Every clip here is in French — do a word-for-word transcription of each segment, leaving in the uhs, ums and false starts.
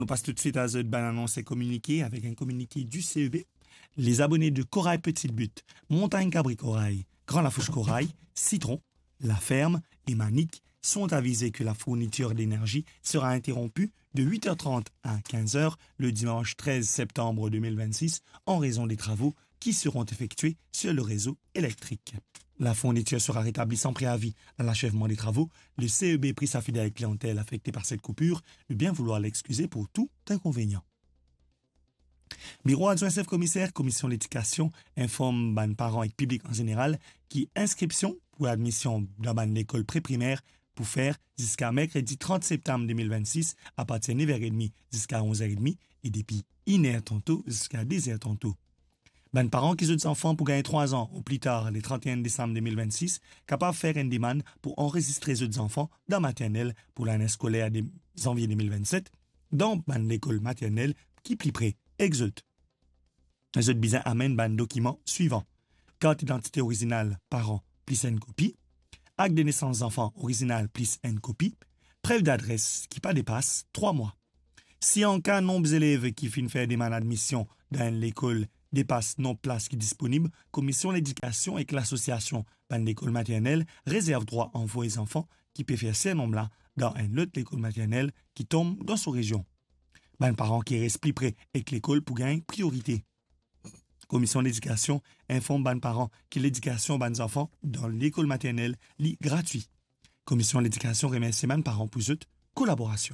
On passe tout de suite à cette bonne annonce et communiqué avec un communiqué du C E B. Les abonnés de Corail Petite Butte, Montagne Cabri Corail, Grand Lafouche Corail, Citron, La Ferme et Manique sont avisés que la fourniture d'énergie sera interrompue de huit heures trente à quinze heures le dimanche treize septembre deux mille vingt-six en raison des travaux qui seront effectués sur le réseau électrique. La fourniture sera rétablie sans préavis à l'achèvement des travaux. Le C E B prie sa fidèle clientèle affectée par cette coupure de bien vouloir l'excuser pour tout inconvénient. Bureau adjoint chef commissaire, commission de l'éducation, informe ban parents et public en général qui inscription pour admission dans ban l'école pré-primaire pour faire jusqu'à mercredi trente septembre deux mille vingt-six à partir de neuf heures trente jusqu'à onze heures trente et depuis une heure tantôt jusqu'à dix heures tantôt. Ben parents qui ont des enfants pour gagner trois ans ou plus tard, le trente et un décembre deux mille vingt-six, capables de faire une demande pour enregistrer les enfants dans maternelle pour l'année scolaire de janvier deux mille vingt-sept dans ben l'école maternelle qui plie près, exulte. Les autres bizarres amènent ben document suivant. Carte d'identité originale, parents, plus une copie. Acte de naissance d'enfant original, plus une copie. Preuve d'adresse qui pas dépasse trois mois. Si en cas nombre d'élèves qui finissent faire des demandes d'admission dans l'école dépasse non place qui est disponible, commission d'éducation et l'association ban l'école maternelle réserve droit à envoyer les enfants qui peuvent faire ces nombres-là dans une autre école maternelle qui tombe dans son région. Ben parents qui restent plus près et que l'école pour gagner priorité. Commission d'éducation informe ban parents que l'éducation ban enfants dans l'école maternelle est gratuit. Commission d'éducation remercie ban parents pour cette collaboration.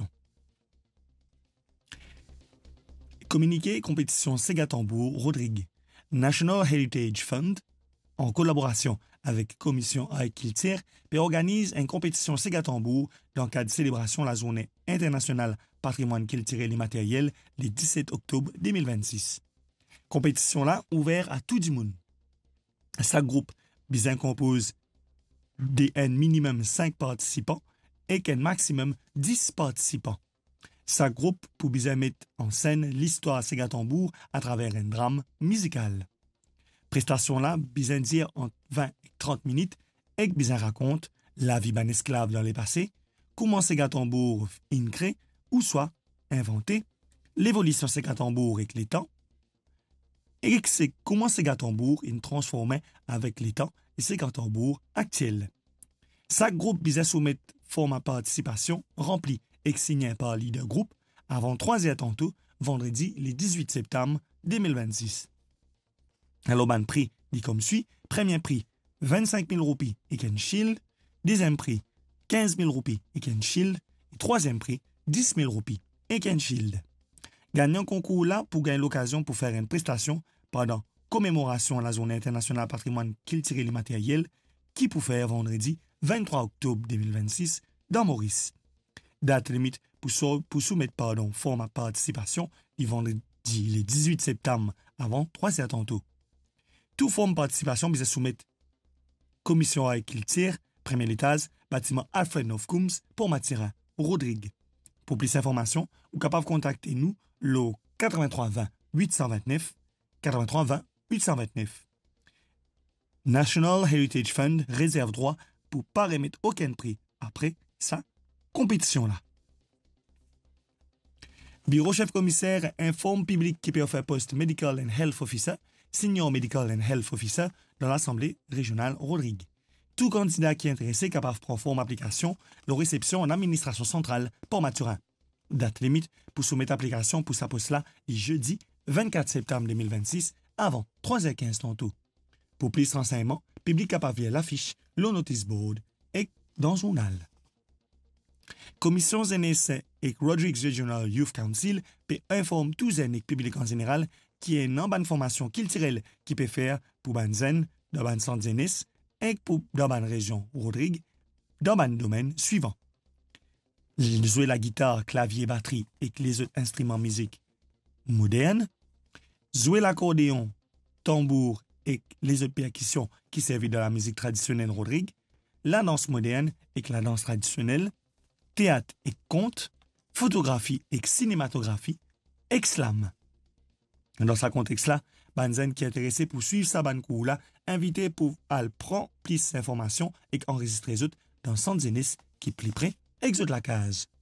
Communiqué compétition Sega Tambour Rodrigue. National Heritage Fund, en collaboration avec Commission Agriculture, organise une compétition Sega Tambour dans le cadre de célébration de la Journée internationale patrimoine culturel et matériel le dix-sept octobre deux mille vingt-six. Compétition là ouverte à tout le monde. Chaque groupe bien compose d'un minimum cinq participants et qu'un maximum dix participants. Chaque groupe pour bien mettre en scène l'histoire Sega Tambour à travers un drame musical. Prestation là, bien dire entre vingt et trente minutes et bien raconte la vie d'un esclave dans le passé, comment Sega Tambour est créé ou soit inventé, l'évolution Sega Tambour avec les temps, et c'est comment Sega Tambour est transformé avec les temps et Sega Tambour actuel. Chaque groupe bien soumettre format participation rempli et signé par le leader groupe avant trois heures tantôt, vendredi le dix-huit septembre deux mille vingt-six. Alors, ban prix dit comme suit. Premier prix, vingt-cinq mille roupies et Ken Shield. Deuxième prix, quinze mille roupies et Ken Shield. Et troisième prix, dix mille roupies et Ken Shield. Gagnant concours là pour gagner l'occasion pour faire une prestation pendant commémoration à la Journée internationale patrimoine culturel et matériel qui pour faire vendredi vingt-trois octobre deux mille vingt-six dans Maurice. Date limite pour, sou pour soumettre pardon, format participation du vendredi le dix-huit septembre avant trois heures tantôt. Tout forme participation bisa soumettre commission agriculture, premier étage, bâtiment Alfred Nofkums pour Matira, Rodrigue. Pour plus d'informations, vous capable de contacter nous le quatre-vingt-trois vingt huit cent vingt-neuf, quatre-vingt-trois vingt huit cent vingt-neuf. National Heritage Fund réserve droit pour pas remettre aucun prix après ça compétition-là. Bureau chef commissaire informe public qui peut faire poste Medical and Health Officer, Senior Medical and Health Officer dans l'Assemblée régionale Rodrigue. Tout candidat qui est intéressé est capable de prendre forme application de réception en administration centrale pour Mathurin. Date limite pour soumettre application pour sa poste-là le jeudi vingt-quatre septembre deux mille vingt-six avant trois heures quinze tantôt. Pour plus de renseignements, public capable via l'affiche, le notice board et dans le journal. Commission jeunesse et Rodrigues Regional Youth Council peut informer tous les jeunes publics en général qui est une bonne formation culturelle qui peut faire pour ban zen dans ban centre jeunesse et pour dans ban région Rodrigue dans ban domaine suivant. Jouer la guitare, clavier, batterie et les autres instruments musique modernes, jouer l'accordéon, tambour et les autres percussions qui servent dans la musique traditionnelle Rodrigue, la danse moderne et la danse traditionnelle, théâtre et conte, photographie et cinématographie, exlam. Dans ce contexte-là, Banzen qui est intéressé pour suivre sa ban cours là, invité pour al prendre plus d'informations et enregistrer les autres dans centre jeunesse qui est plus près, exode la case.